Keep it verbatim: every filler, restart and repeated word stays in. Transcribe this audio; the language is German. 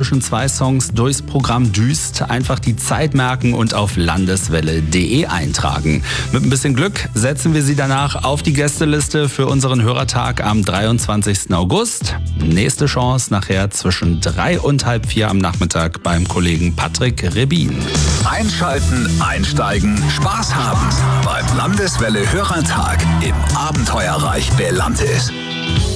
zwischen zwei Songs durchs Programm düst. Einfach die Zeit merken und auf landeswelle punkt de eintragen. Mit ein bisschen Glück setzen wir Sie danach auf die Gästeliste für unseren Hörertag am dreiundzwanzigsten August. Nächste Chance nachher zwischen drei und halb vier am Nachmittag beim Kollegen Patrick Rebin. Einschalten, einsteigen, Spaß haben beim Landeswelle Hörertag im Abenteuerreich Belantis.